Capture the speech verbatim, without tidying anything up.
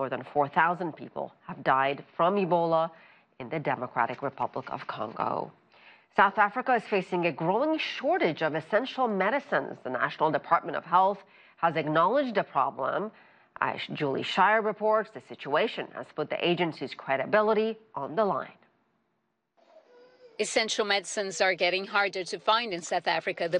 More than four thousand people have died from Ebola in the Democratic Republic of Congo. South Africa is facing a growing shortage of essential medicines. The National Department of Health has acknowledged the problem. As Julie Shire reports, the situation has put the agency's credibility on the line. Essential medicines are getting harder to find in South Africa. The